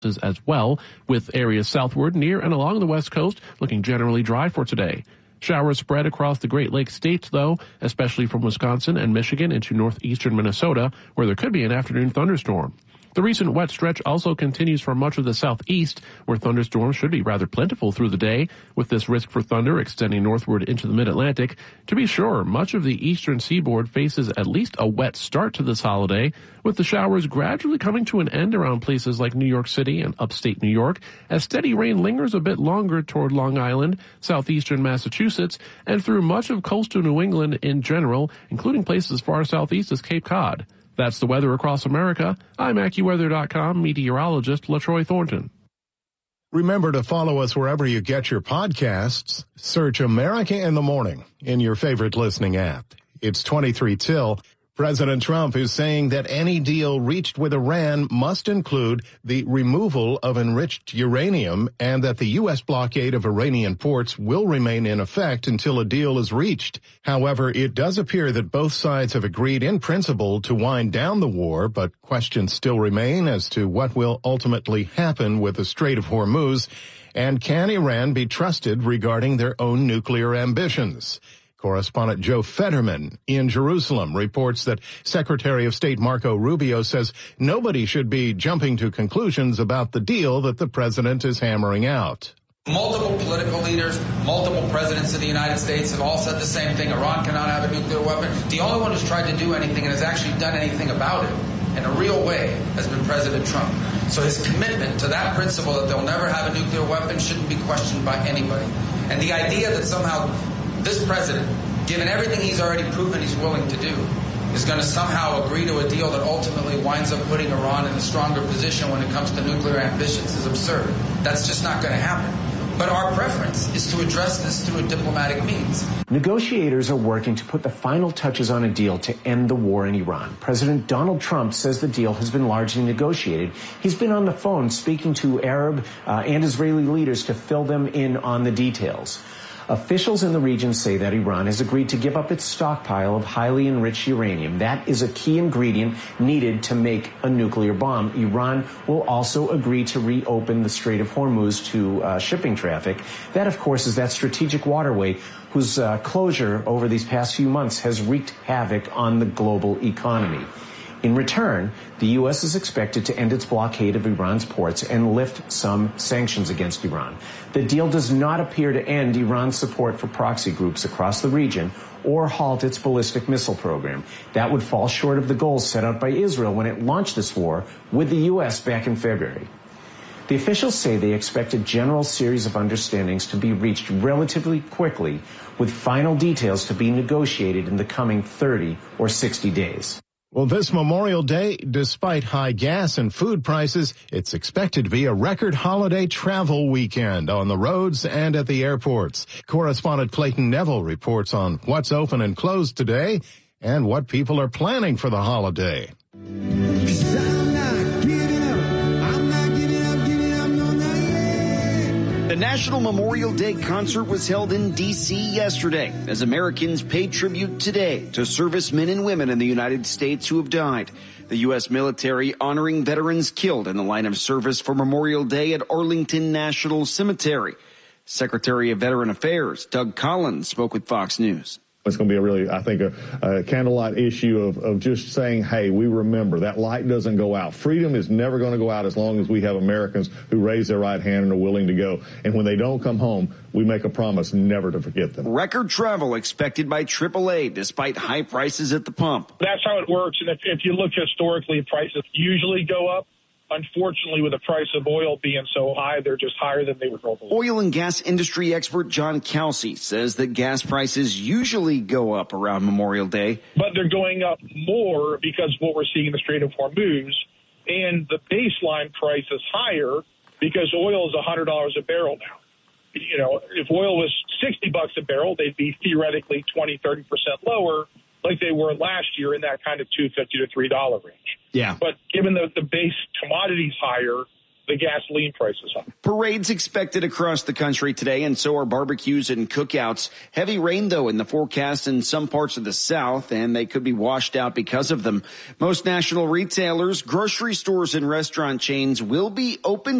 as well, with areas southward, near and along the west coast looking generally dry for today. Showers spread across the Great Lakes states, though, especially from Wisconsin and Michigan into northeastern Minnesota, where there could be an afternoon thunderstorm. The recent wet stretch also continues for much of the southeast, where thunderstorms should be rather plentiful through the day, with this risk for thunder extending northward into the mid-Atlantic. To be sure, much of the eastern seaboard faces at least a wet start to this holiday, with the showers gradually coming to an end around places like New York City and upstate New York, as steady rain lingers a bit longer toward Long Island, southeastern Massachusetts, and through much of coastal New England in general, including places as far southeast as Cape Cod. That's the weather across America. I'm AccuWeather.com meteorologist LaTroy Thornton. Remember to follow us wherever you get your podcasts. Search America in the Morning in your favorite listening app. It's 23 till. President Trump is saying that any deal reached with Iran must include the removal of enriched uranium and that the U.S. blockade of Iranian ports will remain in effect until a deal is reached. However, it does appear that both sides have agreed in principle to wind down the war, but questions still remain as to what will ultimately happen with the Strait of Hormuz, and can Iran be trusted regarding their own nuclear ambitions? Correspondent Joe Fetterman in Jerusalem reports that Secretary of State Marco Rubio says nobody should be jumping to conclusions about the deal that the president is hammering out. Multiple political leaders, multiple presidents of the United States have all said the same thing. Iran cannot have a nuclear weapon. The only one who's tried to do anything and has actually done anything about it in a real way has been President Trump. So his commitment to that principle that they'll never have a nuclear weapon shouldn't be questioned by anybody. And the idea that somehow this president, given everything he's already proven he's willing to do, is going to somehow agree to a deal that ultimately winds up putting Iran in a stronger position when it comes to nuclear ambitions is absurd. That's just not going to happen. But our preference is to address this through a diplomatic means. Negotiators are working to put the final touches on a deal to end the war in Iran. President Donald Trump says the deal has been largely negotiated. He's been on the phone speaking to Arab and Israeli leaders to fill them in on the details. Officials in the region say that Iran has agreed to give up its stockpile of highly enriched uranium. That is a key ingredient needed to make a nuclear bomb. Iran will also agree to reopen the Strait of Hormuz to shipping traffic. That, of course, is that strategic waterway whose closure over these past few months has wreaked havoc on the global economy. In return, the U.S. is expected to end its blockade of Iran's ports and lift some sanctions against Iran. The deal does not appear to end Iran's support for proxy groups across the region or halt its ballistic missile program. That would fall short of the goals set out by Israel when it launched this war with the U.S. back in February. The officials say they expect a general series of understandings to be reached relatively quickly, with final details to be negotiated in the coming 30 or 60 days. Well, this Memorial Day, despite high gas and food prices, it's expected to be a record holiday travel weekend on the roads and at the airports. Correspondent Clayton Neville reports on what's open and closed today and what people are planning for the holiday. The National Memorial Day concert was held in D.C. yesterday as Americans paid tribute today to servicemen and women in the United States who have died. The U.S. military honoring veterans killed in the line of service for Memorial Day at Arlington National Cemetery. Secretary of Veteran Affairs Doug Collins spoke with Fox News. It's going to be a really, I think, a candlelight issue of just saying, hey, we remember that light doesn't go out. Freedom is never going to go out as long as we have Americans who raise their right hand and are willing to go. And when they don't come home, we make a promise never to forget them. Record travel expected by AAA despite high prices at the pump. That's how it works. And if you look historically, prices usually go up. Unfortunately, with the price of oil being so high, they're just higher than they would normally. Oil and gas industry expert John Kelsey says that gas prices usually go up around Memorial Day. But they're going up more because of what we're seeing in the Strait of Hormuz. And the baseline price is higher because oil is $100 a barrel now. You know, if oil was $60 a barrel, they'd be theoretically 20-30% lower, like they were last year in that kind of $2.50 to $3 range. Yeah. But given the base commodities higher, the gasoline prices up. Parades expected across the country today, and so are barbecues and cookouts. Heavy rain, though, in the forecast in some parts of the South, and they could be washed out because of them. Most national retailers, grocery stores, and restaurant chains will be open